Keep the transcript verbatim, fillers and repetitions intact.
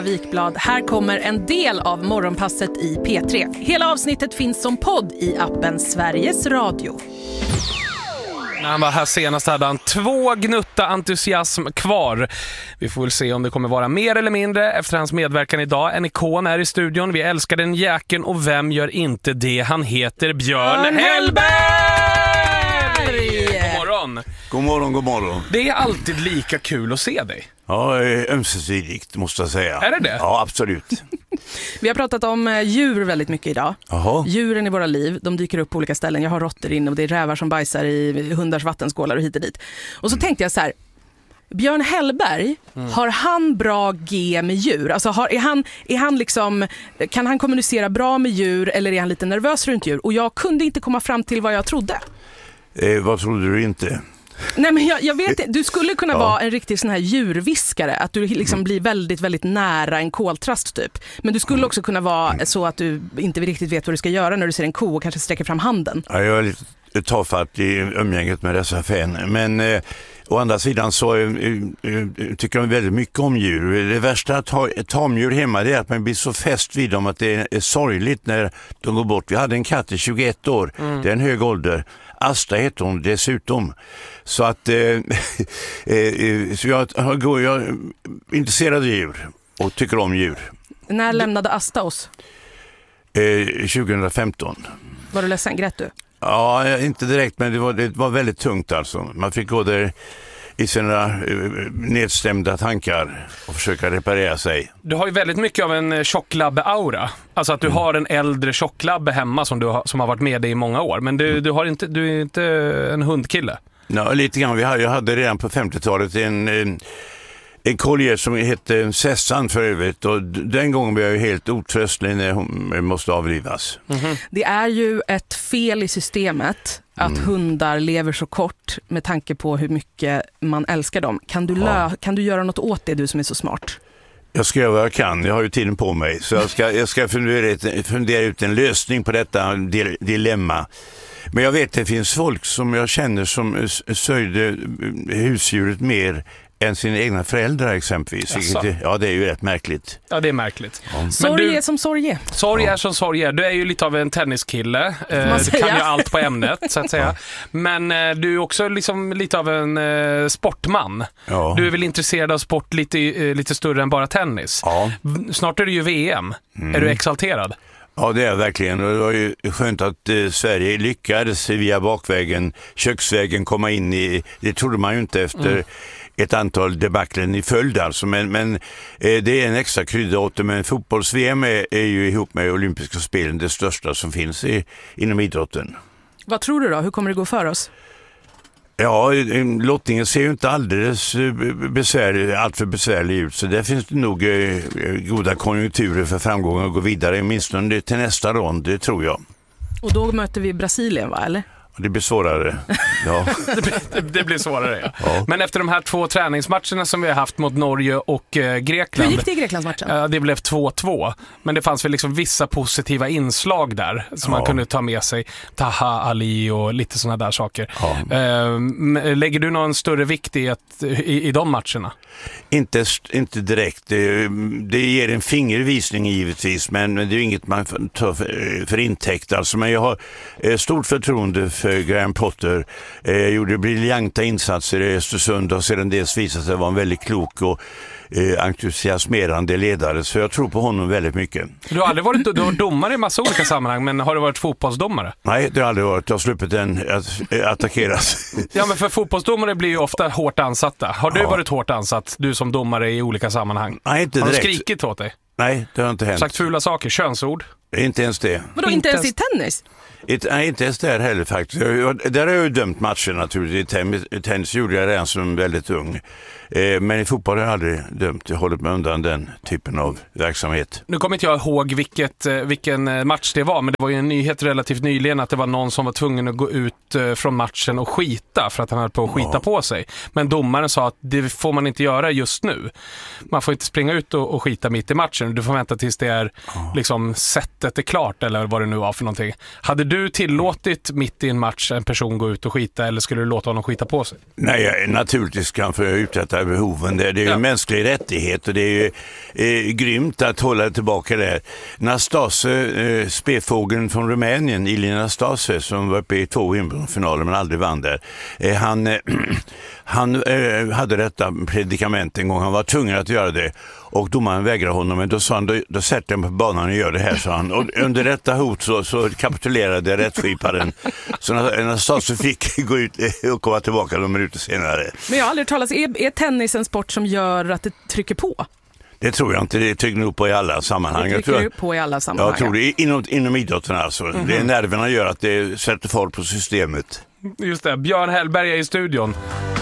Wikblad. Här kommer en del av morgonpasset i P tre. Hela avsnittet finns som podd i appen Sveriges Radio. När han var här senast hade han två gnutta entusiasm kvar. Vi får väl se om det kommer vara mer eller mindre efter hans medverkan idag. En ikon är i studion. Vi älskar den jäkeln, och vem gör inte det? Han heter Björn Björn Hellberg! Hellberg! God morgon. God morgon, god morgon. Det är alltid lika kul att se dig. Ja, ömsesidigt måste jag säga. Är det det? Ja, absolut. Vi har pratat om djur väldigt mycket idag. Jaha. Djuren i våra liv, de dyker upp på olika ställen. Jag har råttor in och det är rävar som bajsar i hundars vattenskålar och hit och dit. Och så mm. tänkte jag så här, Björn Hellberg, mm. har han bra G med djur? Alltså har, är han, är han liksom, kan han kommunicera bra med djur eller är han lite nervös runt djur? Och jag kunde inte komma fram till vad jag trodde. Eh, vad trodde du inte? Nej, men jag, jag vet inte. Du skulle kunna ja. vara en riktig sån här djurviskare. Att du liksom mm. blir väldigt, väldigt nära en koltrast typ. Men du skulle mm. också kunna vara mm. så att du inte riktigt vet vad du ska göra när du ser en ko och kanske sträcker fram handen. Ja, jag är lite tafatt i umgänget med dessa fan. Men eh, å andra sidan så eh, eh, tycker jag väldigt mycket om djur. Det värsta att ha ett tamdjur hemma det är att man blir så fäst vid dem att det är, är sorgligt när de går bort. Vi hade en katt i tjugoett år. Mm. Det är en hög ålder. Asta heter hon dessutom. Så att eh, eh, så jag, jag, jag är intresserad av djur och tycker om djur. När lämnade Asta oss? Eh, tjugohundrafemton. Var du ledsen? Grät du? Ja, inte direkt, men det var, det var väldigt tungt alltså. Man fick gå där i sina eh, nedstämda tankar och försöka reparera sig. Du har ju väldigt mycket av en tjocklabbe-aura. Alltså att du mm. har en äldre tjocklabbe hemma som, du har, som har varit med dig i många år. Men du, du, har inte, du är inte en hundkille. Ja, lite grann. Vi hade, jag hade redan på femtiotalet en, en, en kollega som hette Sessan för övrigt. Och den gången blev jag helt otröstlig när hon måste avlivas. Mm-hmm. Det är ju ett fel i systemet att mm. hundar lever så kort med tanke på hur mycket man älskar dem. Kan du, lö- ja. kan du göra något åt det, du som är så smart? Jag ska göra vad jag kan, jag har ju tiden på mig. Så jag ska, jag ska fundera, fundera ut en lösning på detta dilemma. Men jag vet att det finns folk som jag känner som sörjde husdjuret mer än sina egna föräldrar exempelvis. Vilket, ja, det är ju rätt märkligt. Ja, det är märkligt. Ja. Sorg är som sorg är. Sorg är som sorg är. Du är ju lite av en tenniskille. Eh, du kan ju allt på ämnet, så att säga. Men eh, du är också liksom lite av en eh, sportman. Ja. Du är väl intresserad av sport lite, eh, lite större än bara tennis. Ja. Snart är det ju V M. Mm. Är du exalterad? Ja, det är verkligen. Och det var ju skönt att eh, Sverige lyckades via bakvägen, köksvägen komma in i, det trodde man ju inte efter mm. ett antal debaclen i följd alltså. Men, men eh, det är en extra krydda åt det. Men fotbolls-V M är, är ju ihop med olympiska spelen det största som finns i, inom idrotten. Vad tror du då? Hur kommer det gå för oss? Ja, lottningen ser ju inte alldeles besvärlig, allt för besvärlig ut. Så där finns det nog eh, goda konjunkturer för framgången att gå vidare. Åtminstone till nästa rond, det tror jag. Och då möter vi Brasilien, va? Eller? Det blir svårare. Ja. det, blir, det blir svårare, ja. ja. Men efter de här två träningsmatcherna som vi har haft mot Norge och eh, Grekland. Hur gick det i Greklandsmatchen? Eh, det blev två två. Men det fanns väl liksom vissa positiva inslag där som ja. man kunde ta med sig. Taha, Ali och lite sådana där saker. Ja. Eh, lägger du någon större vikt i, att, i, i de matcherna? Inte, inte direkt. Det, det ger en fingervisning givetvis, men det är inget man tar för, för intäkt. Alltså, men jag har eh, stort förtroende för Graham Potter. Eh, gjorde briljanta insatser i Östersund och sedan dess visade sig vara en väldigt klok och eh, entusiasmerande ledare. Så jag tror på honom väldigt mycket. Du har aldrig varit du har domare i massa olika sammanhang, men har du varit fotbollsdomare? Nej, det har aldrig varit. Jag har sluppit den att attackeras. Ja, men för fotbollsdomare blir ju ofta hårt ansatta. Har du ja. varit hårt ansatt, du som domare i olika sammanhang? Nej, inte direkt. Har du skrikit åt dig? Nej, det har inte hänt. Sagt fula saker, könsord? Inte ens det. Vadå, inte ens i tennis? It, nej, inte ens där heller faktiskt. Jag, jag, där har jag ju dömt matcher naturligtvis. I tennis, tennis gjorde jag redan som väldigt ung. Eh, men i fotboll har jag aldrig dömt. Jag håller mig undan den typen av verksamhet. Nu kommer inte jag ihåg vilket, vilken match det var, men det var ju en nyhet relativt nyligen att det var någon som var tvungen att gå ut från matchen och skita för att han höll på att skita ja. på sig. Men domaren sa att det får man inte göra just nu. Man får inte springa ut och, och skita mitt i matchen. Du får vänta tills det är ja. liksom sett skittet är klart eller vad det nu var för någonting. Hade du tillåtit mitt i en match en person gå ut och skita eller skulle du låta honom skita på sig? Nej, naturligtvis kan för uträtta behoven. Det, det är ju ja. en mänsklig rättighet och det är ju eh, grymt att hålla tillbaka det. Nastase, eh, spefågeln från Rumänien, Ilie Nastase, som var uppe i två Wimbledon-finaler men aldrig vann där. Eh, han eh, han eh, hade detta predikament en gång. Han var tvungen att göra det. Och domaren vägrade honom, men då sa han, då, då sätter jag på banan och gör det här, sa han. Och under detta hot så, så kapitulerade rättskiparen. Så Nastase fick gå ut och komma tillbaka några minuter senare. Men jag har aldrig talat, är, är tennis en sport som gör att det trycker på? Det tror jag inte, det trycker nog på i alla sammanhang. Det trycker jag tror, på i alla sammanhang. Jag tror det, inom, inom idrotten alltså. Mm-hmm. Det är nerverna gör att det sätter fart på systemet. Just det, Björn Hellberg är i studion.